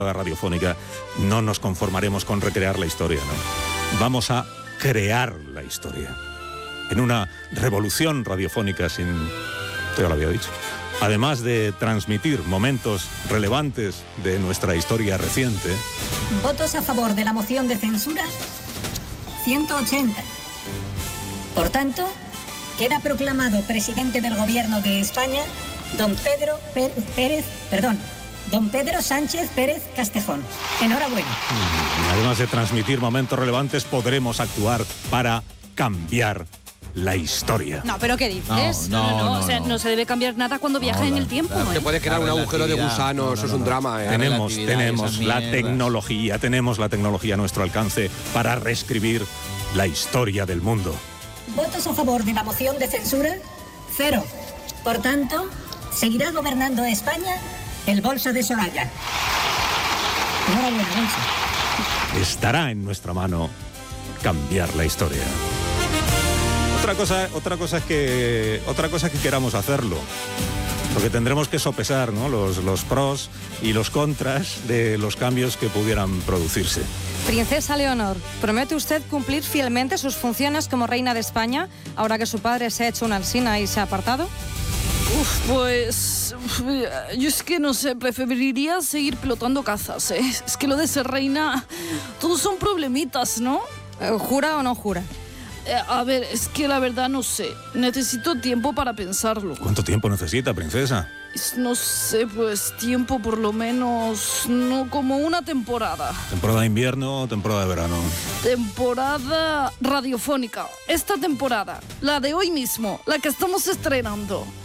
radiofónica no nos conformaremos con recrear la historia, ¿no? Vamos a crear la historia. En una revolución radiofónica sin... Esto ya lo había dicho. Además de transmitir momentos relevantes de nuestra historia reciente... Votos a favor de la moción de censura, 180. Por tanto, queda proclamado presidente del Gobierno de España don Pedro Sánchez Pérez Castejón. Enhorabuena. Además de transmitir momentos relevantes, podremos actuar para cambiar la historia. No, pero ¿qué dices? No. O sea, no se debe cambiar nada cuando viaja en el tiempo. Se puede crear un agujero de gusano, eso es un drama. Tenemos la tecnología a nuestro alcance para reescribir la historia del mundo. Votos a favor de la moción de censura, 0. Por tanto, seguirá gobernando España el Bolsa de Soraya. Enhorabuena, Bolsa. Estará en nuestra mano cambiar la historia. Otra cosa es que queramos hacerlo. Porque tendremos que sopesar, ¿no?, los pros y los contras de los cambios que pudieran producirse. Princesa Leonor, ¿promete usted cumplir fielmente sus funciones como reina de España ahora que su padre se ha hecho una alsina y se ha apartado? Pues yo es que no sé, preferiría seguir pilotando cazas, ¿eh? Es que lo de ser reina, todos son problemitas, ¿no? ¿Jura o no jura? A ver, es que la verdad no sé. Necesito tiempo para pensarlo. ¿Cuánto tiempo necesita, princesa? No sé, pues tiempo por lo menos, no como una temporada. ¿Temporada de invierno o temporada de verano? Temporada radiofónica. Esta temporada, la de hoy mismo, la que estamos estrenando.